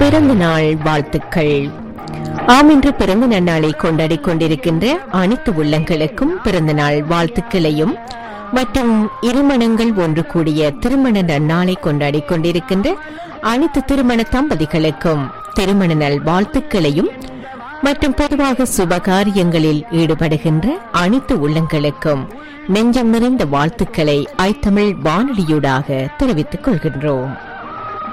பிறந்த நாள் வாழ்த்துக்கள். ஆம், இன்று பிறந்த நன்னாளை கொண்டாடிக் கொண்டிருக்கின்ற அனைத்து உள்ளங்களுக்கும் பிறந்த நாள் வாழ்த்துக்களையும் மற்றும் இருமணங்கள் ஒன்று கூடிய திருமண நன்னாளை கொண்டாடிக் கொண்டிருக்கின்ற அனைத்து திருமண தம்பதிகளுக்கும் திருமண நல் வாழ்த்துக்களையும் மற்றும் பொதுவாக சுபகாரியங்களில் ஈடுபடுகின்ற அனைத்து உள்ளங்களுக்கும் நெஞ்சம் நிறைந்த வாழ்த்துக்களை ஐ தமிழ் வானொலியூடாக தெரிவித்துக் கொள்கின்றோம்.